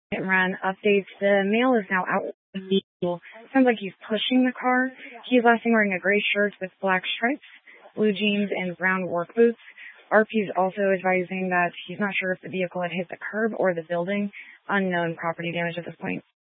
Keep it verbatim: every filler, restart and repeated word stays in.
Run updates. The male is now out of the vehicle. Sounds like he's pushing the car. He's last seen wearing a gray shirt with black stripes, blue jeans, and brown work boots. R P is also advising that he's not sure if the vehicle had hit the curb or the building. Unknown property damage at this point.